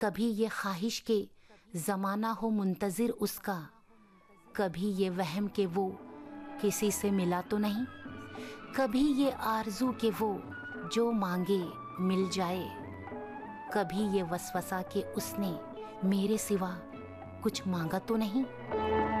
कभी ये ख्वाहिश के ज़माना हो मुंतज़िर उसका, कभी ये वहम के वो किसी से मिला तो नहीं, कभी ये आरज़ू के वो जो मांगे मिल जाए, कभी ये वसवसा के उसने मेरे सिवा कुछ मांगा तो नहीं।